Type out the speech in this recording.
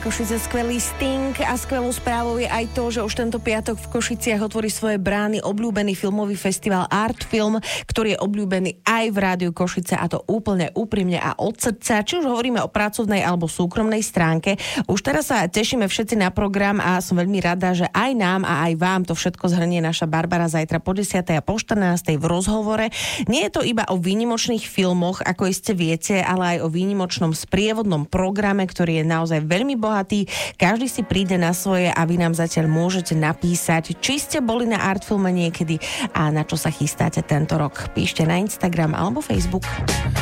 Košice skvelý Sting a skvelou správou je aj to, že už tento piatok v Košiciach otvorí svoje brány obľúbený filmový festival Art Film, ktorý je obľúbený aj v Rádiu Košice, a to úplne úprimne a od srdca. Či už hovoríme o pracovnej alebo súkromnej stránke. Už teraz sa tešíme všetci na program a som veľmi rada, že aj nám a aj vám to všetko zhrnie naša Barbara zajtra po 10. a po 14. v rozhovore. Nie je to iba o výnimočných filmoch, ako iste viete, ale aj o výnimočnom sprievodnom programe, ktorý je naozaj veľmi bohatý. Každý si príde na svoje a vy nám zatiaľ môžete napísať, či ste boli na Artfilme niekedy a na čo sa chystáte tento rok. Píšte na Instagram alebo Facebook.